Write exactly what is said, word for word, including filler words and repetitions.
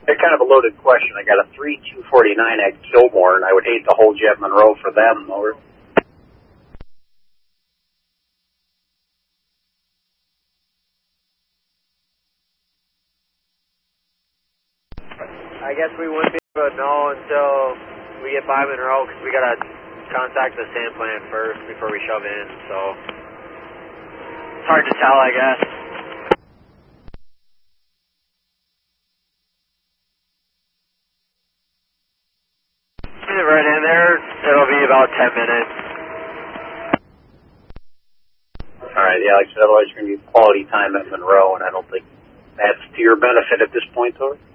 They're kind of a loaded question. I got a three two forty-nine at Kilmore, and I would hate to hold you at Monroe for them. Over. I guess we wouldn't be able to know until we get by Monroe because we got to contact the sand plant first before we shove in, so it's hard to tell, I guess. Right in there, it'll be about ten minutes. Alright, yeah, like I said, otherwise you're going to be quality time at Monroe, and I don't think that's to your benefit at this point, Tori.